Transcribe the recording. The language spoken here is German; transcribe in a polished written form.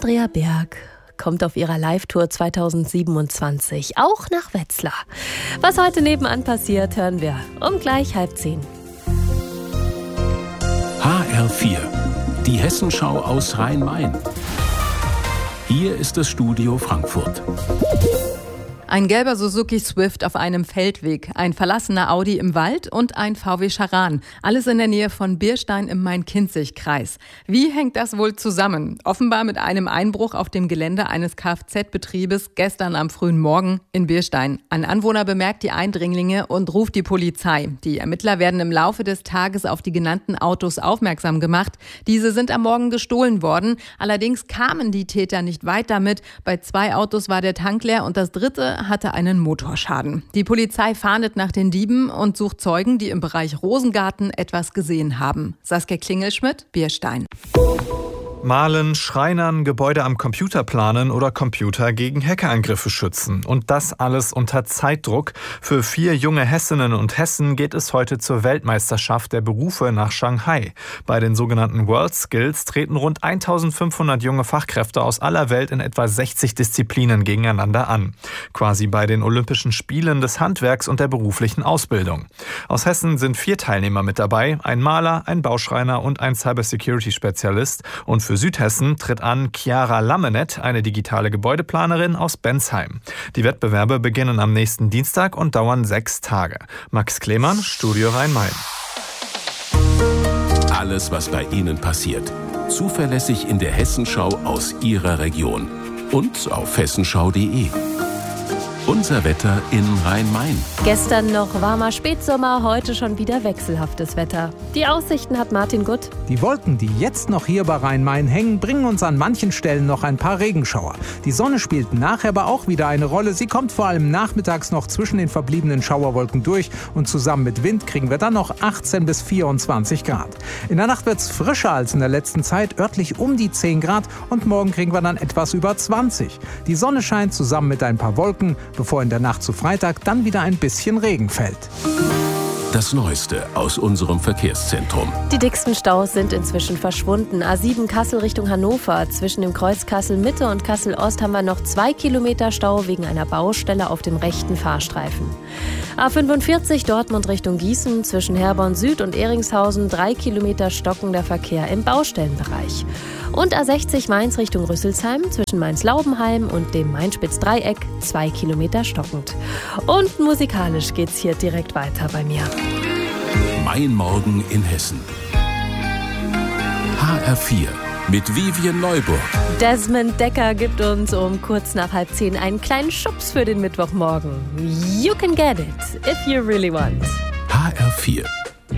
Andrea Berg kommt auf ihrer Live-Tour 2027 auch nach Wetzlar. Was heute nebenan passiert, hören wir um gleich 9:30. HR4, die Hessenschau aus Rhein-Main. Hier ist das Studio Frankfurt. Ein gelber Suzuki Swift auf einem Feldweg, ein verlassener Audi im Wald und ein VW Charan. Alles in der Nähe von Bierstein im Main-Kinzig-Kreis. Wie hängt das wohl zusammen? Offenbar mit einem Einbruch auf dem Gelände eines Kfz-Betriebes gestern am frühen Morgen in Bierstein. Ein Anwohner bemerkt die Eindringlinge und ruft die Polizei. Die Ermittler werden im Laufe des Tages auf die genannten Autos aufmerksam gemacht. Diese sind am Morgen gestohlen worden. Allerdings kamen die Täter nicht weit damit. Bei 2 Autos war der Tank leer und das dritte hatte einen Motorschaden. Die Polizei fahndet nach den Dieben und sucht Zeugen, die im Bereich Rosengarten etwas gesehen haben. Saskia Klingelschmidt, Bierstein. Malen, Schreinern, Gebäude am Computer planen oder Computer gegen Hackerangriffe schützen. Und das alles unter Zeitdruck. Für 4 junge Hessinnen und Hessen geht es heute zur Weltmeisterschaft der Berufe nach Shanghai. Bei den sogenannten World Skills treten rund 1500 junge Fachkräfte aus aller Welt in etwa 60 Disziplinen gegeneinander an. Quasi bei den Olympischen Spielen des Handwerks und der beruflichen Ausbildung. Aus Hessen sind 4 Teilnehmer mit dabei. Ein Maler, ein Bauschreiner und ein Cybersecurity-Spezialist. Und für Südhessen tritt an Chiara Lammenet, eine digitale Gebäudeplanerin aus Bensheim. Die Wettbewerbe beginnen am nächsten Dienstag und dauern 6 Tage. Max Klemann, Studio Rhein-Main. Alles, was bei Ihnen passiert. Zuverlässig in der Hessenschau aus Ihrer Region. Und auf hessenschau.de. Unser Wetter in Rhein-Main. Gestern noch warmer Spätsommer, heute schon wieder wechselhaftes Wetter. Die Aussichten hat Martin Gutt. Die Wolken, die jetzt noch hier bei Rhein-Main hängen, bringen uns an manchen Stellen noch ein paar Regenschauer. Die Sonne spielt nachher aber auch wieder eine Rolle. Sie kommt vor allem nachmittags noch zwischen den verbliebenen Schauerwolken durch und zusammen mit Wind kriegen wir dann noch 18 bis 24 Grad. In der Nacht wird es frischer als in der letzten Zeit, örtlich um die 10 Grad und morgen kriegen wir dann etwas über 20. Die Sonne scheint zusammen mit ein paar Wolken, bevor in der Nacht zu Freitag dann wieder ein bisschen Regen fällt. Das Neueste aus unserem Verkehrszentrum. Die dicksten Staus sind inzwischen verschwunden. A7 Kassel Richtung Hannover. Zwischen dem Kreuz Kassel-Mitte und Kassel-Ost haben wir noch 2 Kilometer Stau wegen einer Baustelle auf dem rechten Fahrstreifen. A45 Dortmund Richtung Gießen. Zwischen Herborn Süd und Ehringshausen 3 Kilometer stockender Verkehr im Baustellenbereich. Und A60 Mainz Richtung Rüsselsheim. Zwischen Mainz-Laubenheim und dem Main-Spitz-Dreieck 2 Kilometer stockend. Und musikalisch geht's hier direkt weiter bei mir. Mein Morgen in Hessen. HR4 mit Vivian Neuburg. Desmond Decker gibt uns um kurz nach 9:30 einen kleinen Schubs für den Mittwochmorgen. You can get it, if you really want. HR4.